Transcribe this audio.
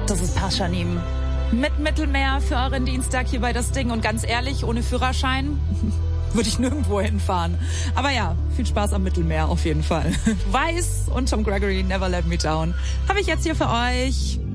Das ist Paschanim. Mit Mittelmeer für euren Dienstag hier bei Das Ding. Und ganz ehrlich, ohne Führerschein würde ich nirgendwo hinfahren. Aber ja, viel Spaß am Mittelmeer auf jeden Fall. Weiß und Tom Gregory, Never Let Me Down, habe ich jetzt hier für euch.